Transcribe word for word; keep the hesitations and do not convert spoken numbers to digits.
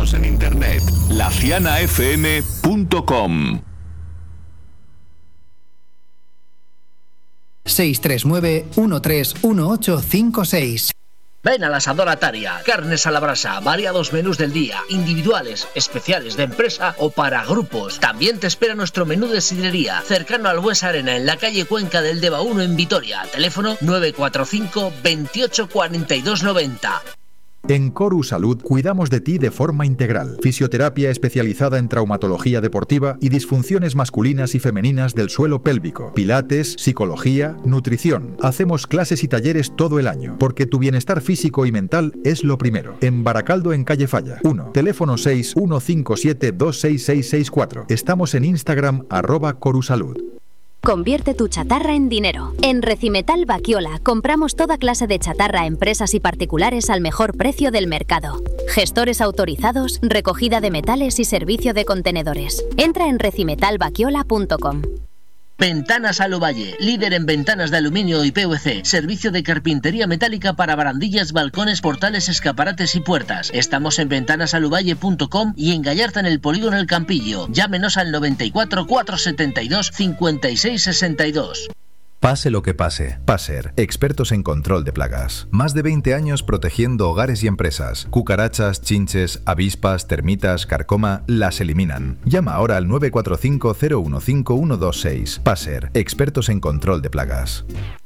Síguenos en internet, la ciana f m punto com. seis tres nueve uno tres uno ocho cinco seis. Ven al Asador Ataria, carnes a la brasa, variados menús del día, individuales, especiales de empresa o para grupos. También te espera nuestro menú de sidrería, cercano al Buesa Arena, en la calle Cuenca del Deva uno en Vitoria. Teléfono nueve cuatro cinco veintiocho cuarenta y dos noventa. En Coru Salud cuidamos de ti de forma integral. Fisioterapia especializada en traumatología deportiva y disfunciones masculinas y femeninas del suelo pélvico. Pilates, psicología, nutrición. Hacemos clases y talleres todo el año, porque tu bienestar físico y mental es lo primero. En Baracaldo, en calle Falla. uno. Teléfono seis uno cinco siete dos seis seis seis cuatro. Estamos en Instagram, arroba Corusalud. Convierte tu chatarra en dinero. En Recimetal Baquiola compramos toda clase de chatarra a empresas y particulares al mejor precio del mercado. Gestores autorizados, recogida de metales y servicio de contenedores. Entra en recimetal baquiola punto com. Ventanas Alovalle, líder en ventanas de aluminio y P V C, servicio de carpintería metálica para barandillas, balcones, portales, escaparates y puertas. Estamos en ventanas alovalle punto com y en Gallarta, en el Polígono El Campillo. Llámenos al noventa y cuatro, cuatrocientos setenta y dos, cincuenta y seis sesenta y dos. Pase lo que pase, Passer, expertos en control de plagas. Más de veinte años protegiendo hogares y empresas. Cucarachas, chinches, avispas, termitas, carcoma, las eliminan. Llama ahora al nueve cuatro cinco cero uno cinco uno dos seis. Passer, expertos en control de plagas.